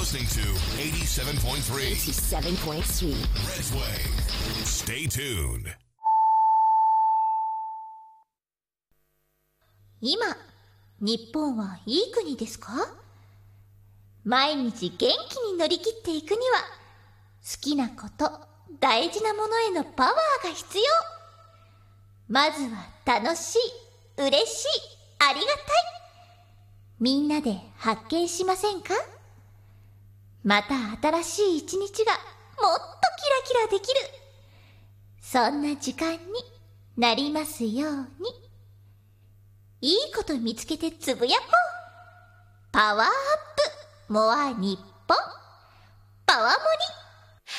listening to 87.3 87.3 Red's Way. Stay tuned. 今、日本はいい国ですか？毎日元気に乗り切っていくには、好きなこと、大事なものへのパワーが必要。まずは楽しい、嬉しい、ありがたい。みんなで発見しませんか？また新しい一日がもっとキラキラできる。そんな時間になりますように。いいこと見つけてつぶやこう。パワーアップモア日本。パワモリ。